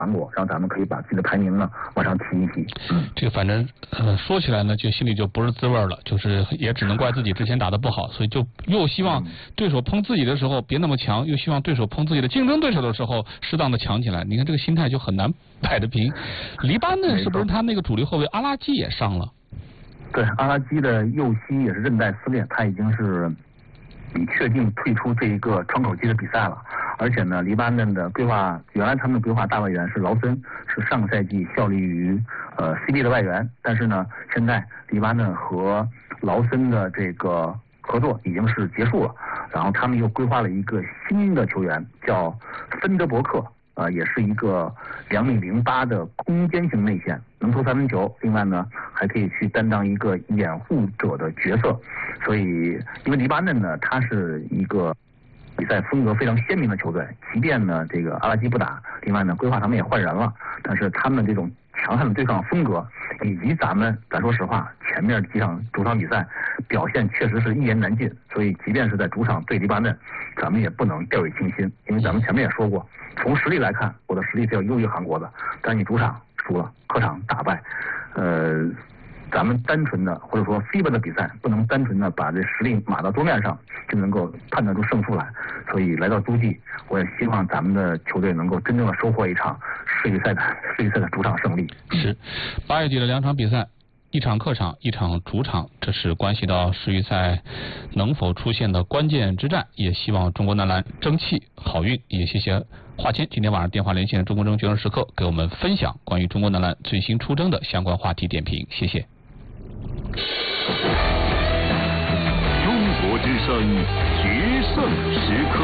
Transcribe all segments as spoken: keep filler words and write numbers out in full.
韩国，让咱们可以把自己的排名呢往上提一提。嗯， 这个反正呃说起来呢，就心里就不是滋味了，就是也只能怪自己之前打得不好，所以就又希望对手碰自己的时候别那么强，又希望对手碰自己的竞争对手的时候适当的强起来。你看这个心态就很难摆得平。黎巴嫩是不是他那个主力后卫阿拉基也上了？ 对，阿拉基的右膝也是韧带撕裂，他已经是已确定退出这一个窗口期的比赛了。而且呢，黎巴嫩的规划，原来他们的规划大外援是劳森，是上个赛季效力于呃 C B 的外援，但是呢，现在黎巴嫩和劳森的这个合作已经是结束了，然后他们又规划了一个新的球员，叫芬德伯克，呃，也是一个两米零八的空间型内线，能投三分球，另外呢，还可以去担当一个掩护者的角色，所以因为黎巴嫩呢，它是一个比赛风格非常鲜明的球队，即便呢这个阿拉基不打，另外呢规划他们也换人了，但是他们这种强悍的对抗风格，以及咱们咱说实话，前面几场主场比赛表现确实是一言难尽，所以即便是在主场对黎巴嫩，咱们也不能掉以轻心，因为咱们前面也说过，从实力来看，我的实力是要优于韩国的，但你主场输了，客场打败，呃。咱们单纯的或者说 F I B A 的比赛，不能单纯的把这实力码到桌面上就能够判断出胜负来。所以来到洲际，我也希望咱们的球队能够真正的收获一场世预赛的世预赛的主场胜利。 是，八月底的两场比赛，一场客场，一场主场，这是关系到世预赛能否出现的关键之战。也希望中国男篮争气好运。也谢谢华谦今天晚上电话连线中国争决胜时刻，给我们分享关于中国男篮最新出征的相关话题点评。谢谢。 中国之声决胜时刻。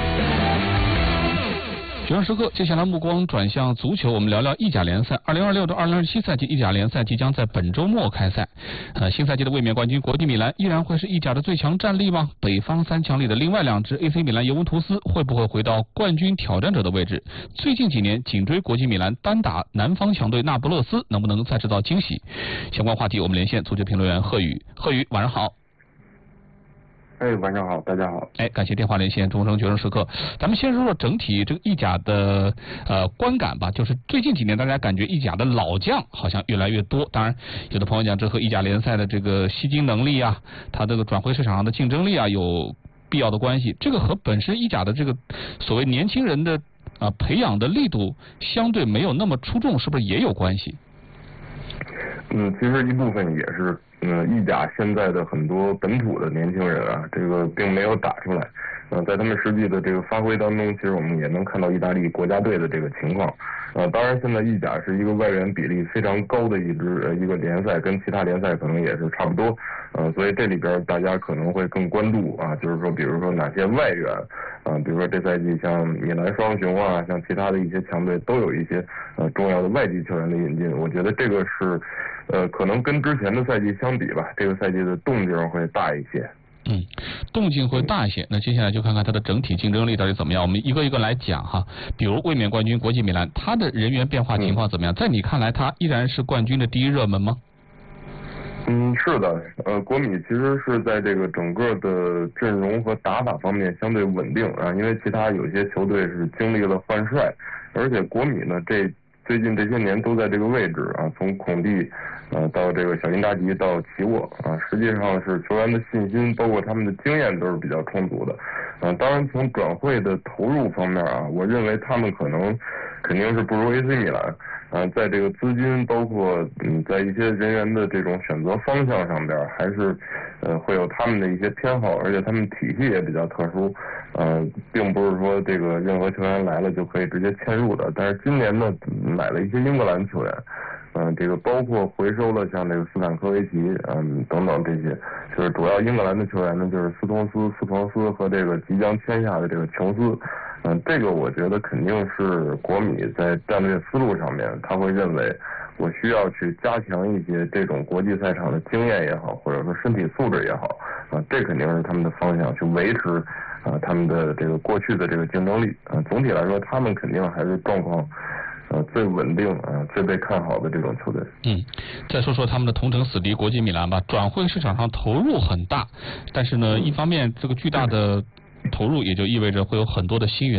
决胜时刻，接下来目光转向足球，我们聊聊意甲联赛。二零二六到二零二七赛季意甲联赛即将在本周末开赛。呃，新赛季的卫冕冠军国际米兰依然会是意甲的最强战力吗？北方三强里的另外两支 A C 米兰、尤文图斯会不会回到冠军挑战者的位置？最近几年紧追国际米兰单打南方强队那不勒斯，能不能再制造惊喜？相关话题我们连线足球评论员贺宇。贺宇，晚上好。 哎，晚上好，大家好。 哎，感谢电话连线中生决胜时刻。咱们先说说整体这个意甲的呃观感吧，就是最近几年大家感觉意甲的老将好像越来越多。当然，有的朋友讲这和意甲联赛的这个吸金能力啊，它这个转会市场上的竞争力啊有必要的关系。这个和本身意甲的这个所谓年轻人的啊、呃、培养的力度相对没有那么出众，是不是也有关系？ 嗯，其实一部分也是。嗯，意甲现在的很多本土的年轻人啊，这个并没有打出来。呃，在他们实际的这个发挥当中，其实我们也能看到意大利国家队的这个情况。呃，当然现在意甲是一个外援比例非常高的一支呃一个联赛，跟其他联赛可能也是差不多。呃，所以这里边大家可能会更关注啊，就是说，比如说哪些外援啊，比如说这赛季像米兰双雄啊，像其他的一些强队都有一些呃重要的外籍球员的引进。我觉得这个是。呃，可能跟之前的赛季相比吧，这个赛季的动静会大一些。 嗯，动静会大一些。那接下来就看看它的整体竞争力到底怎么样。我们一个一个来讲哈。比如卫冕冠军国际米兰，它的人员变化情况怎么样？嗯、在你看来，它依然是冠军的第一热门吗？ 嗯，是的。呃，国米其实是在这个整个的阵容和打法方面相对稳定啊，因为其他有些球队是经历了换帅，而且国米呢这。最近这些年都在这个位置啊，从孔蒂呃到这个小因扎吉到齐沃啊，实际上是球员的信心，包括他们的经验都是比较充足的。啊，当然从转会的投入方面啊，我认为他们可能肯定是不如 A C 米兰。啊，在这个资金包括嗯，在一些人员的这种选择方向上边，还是呃会有他们的一些偏好，而且他们体系也比较特殊，呃，并不是说这个任何球员来了就可以直接迁入的。但是今年呢，买了一些英格兰球员，嗯、呃，这个包括回收了像这个斯坦科维奇，嗯等等这些，就是主要英格兰的球员呢，就是斯通斯、斯彭斯和这个即将签下的这个琼斯。嗯，这个我觉得肯定是国米在战略思路上面，他会认为我需要去加强一些这种国际赛场的经验也好，或者说身体素质也好，啊，这肯定是他们的方向，去维持啊他们的这个过去的这个竞争力。啊，总体来说，他们肯定还是状况呃最稳定啊最被看好的这种球队。 嗯，再说说他们的同城死敌国际米兰吧，转会市场上投入很大，但是呢，一方面这个巨大的投入也就意味着会有很多的新援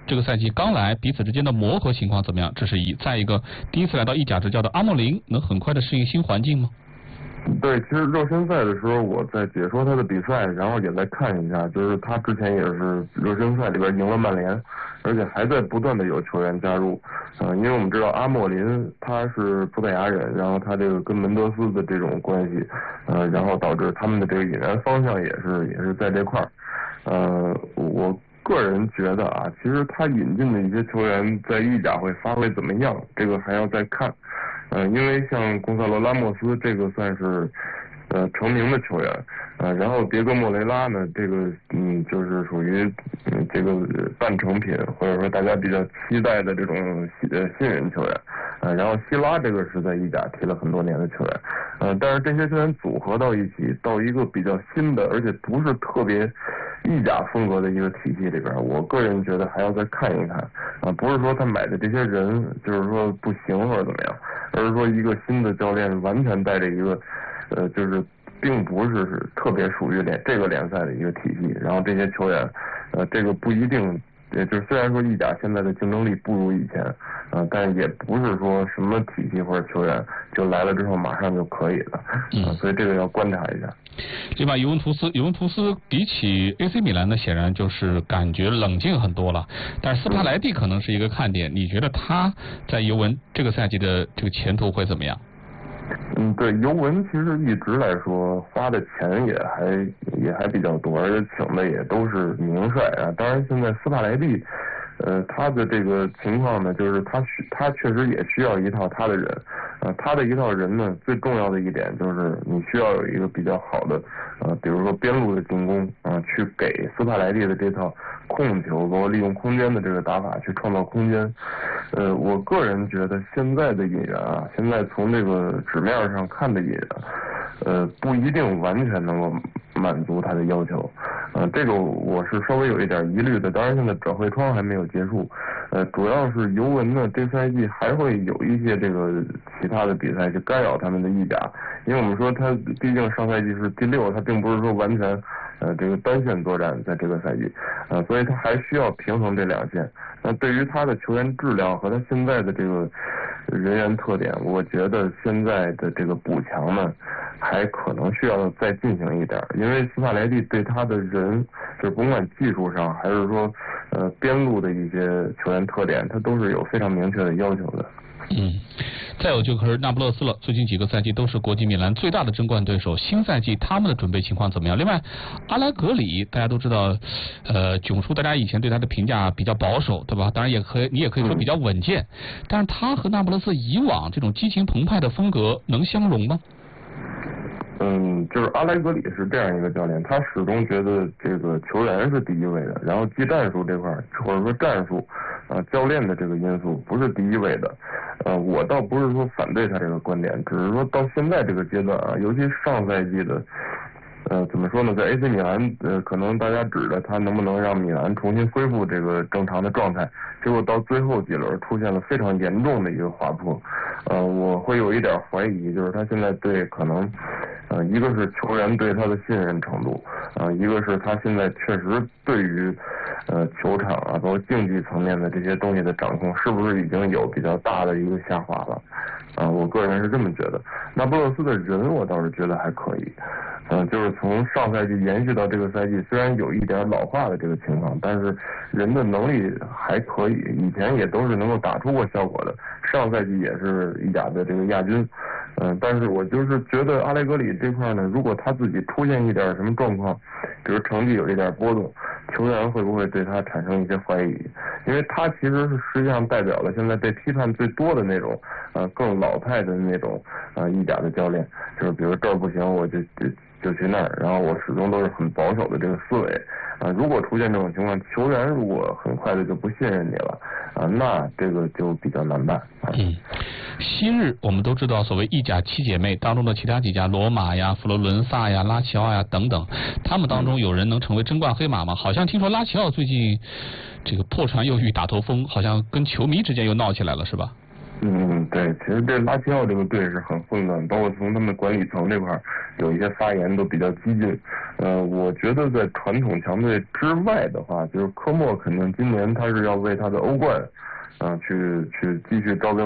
这个赛季刚来，彼此之间的磨合情况怎么样？这是一。再一个，第一次来到意甲执教的阿莫林，能很快的适应新环境吗？ 对，其实热身赛的时候，我在解说他的比赛，然后也在看一下，就是他之前也是热身赛里边赢了曼联，而且还在不断的有球员加入，呃，因为我们知道阿莫林他是葡萄牙人，然后他这个跟门德斯的这种关系，呃，然后导致他们的这个引援方向也是也是在这块儿，呃，我个人觉得啊，其实他引进的一些球员在意甲会发挥怎么样，这个还要再看。呃，因为像贡萨罗拉莫斯这个算是呃成名的球员，呃，然后迭戈莫雷拉呢，这个嗯就是属于嗯这个半成品，或者说大家比较期待的这种呃新人球员，呃，然后希拉这个是在意甲踢了很多年的球员，呃，但是这些球员组合到一起，到一个比较新的，而且不是特别意甲风格的一个体系里边，我个人觉得还要再看一看，啊、呃，不是说他买的这些人就是说不行或者怎么样。而是说一个新的教练完全带着一个，呃，就是并不是特别属于联这个联赛的一个体系，然后这些球员，呃，这个不一定，也就是虽然说意甲现在的竞争力不如以前，呃，但也不是说什么体系或者球员就来了之后马上就可以了， 嗯、 呃，所以这个要观察一下。 另外，尤文图斯，尤文图斯比起 A C 米兰呢，显然就是感觉冷静很多了。但是斯帕莱蒂可能是一个看点，你觉得他在尤文这个赛季的这个前途会怎么样？ 嗯，对，尤文其实一直来说花的钱也还也还比较多，而且请的也都是名帅啊。当然，现在斯帕莱蒂。呃，他的这个情况呢，就是他需他确实也需要一套他的人，呃，他的一套人呢，最重要的一点就是你需要有一个比较好的，呃，比如说边路的进攻啊、呃，去给斯帕莱蒂的这套控球包括利用空间的这个打法去创造空间。呃，我个人觉得现在的引援啊，现在从这个纸面上看的引援，呃，不一定完全能够满足他的要求。呃，这个我是稍微有一点疑虑的。当然，现在转会窗还没有结束，呃，主要是尤文呢，这赛季还会有一些这个其他的比赛去干扰他们的意甲，因为我们说他毕竟上赛季是第六，他并不是说完全呃这个单线作战在这个赛季，呃，所以他还需要平衡这两线。那对于他的球员质量和他现在的这个人员特点，我觉得现在的这个补强呢，还可能需要再进行一点，因为斯帕莱蒂对他的人，就是甭管技术上还是说呃边路的一些球员特点，他都是有非常明确的要求的。 嗯，再有就是那不勒斯了，最近几个赛季都是国际米兰最大的争冠对手，新赛季他们的准备情况怎么样？另外，阿莱格里大家都知道，呃，囧叔大家以前对他的评价比较保守，对吧？当然也可以，你也可以说比较稳健，嗯、但是他和那不勒斯以往这种激情澎湃的风格能相容吗？ 嗯，就是阿莱格里是这样一个教练，他始终觉得这个球员是第一位的，然后技战术这块或者说战术啊、呃、教练的这个因素不是第一位的。呃，我倒不是说反对他这个观点，只是说到现在这个阶段啊，尤其上赛季的，呃，怎么说呢，在 A C 米兰，呃，可能大家指着他能不能让米兰重新恢复这个正常的状态，结果到最后几轮出现了非常严重的一个滑坡，呃，我会有一点怀疑，就是他现在对可能。呃，一个是球员对他的信任程度，啊、呃，一个是他现在确实对于呃球场啊，包括竞技层面的这些东西的掌控，是不是已经有比较大的一个下滑了？啊、呃，我个人是这么觉得。那不勒斯的人，我倒是觉得还可以，嗯、呃，就是从上赛季延续到这个赛季，虽然有一点老化的这个情况，但是人的能力还可以，以前也都是能够打出过效果的。上赛季也是意甲的这个亚军。嗯、呃，但是我就是觉得阿莱格里这块呢，如果他自己出现一点什么状况，比如成绩有一点波动，球员会不会对他产生一些怀疑？因为他其实是实际上代表了现在被批判最多的那种，呃，更老派的那种呃意甲的教练，就是比如这儿不行我就就就去那儿，然后我始终都是很保守的这个思维。啊、呃，如果出现这种情况，球员如果很快的就不信任你了，啊、呃，那这个就比较难办。啊、 嗯，昔日我们都知道，所谓意甲七姐妹当中的其他几家，罗马呀、佛罗伦萨呀、拉齐奥呀等等，他们当中有人能成为争冠黑马吗？好像听说拉齐奥最近这个破船又遇打头风，好像跟球迷之间又闹起来了，是吧？ 嗯，对，其实这拉齐奥这个队是很混乱，包括从他们管理层这块儿有一些发言都比较激进。呃，我觉得在传统强队之外的话，就是科莫肯定今年他是要为他的欧冠，啊、呃，去去继续招兵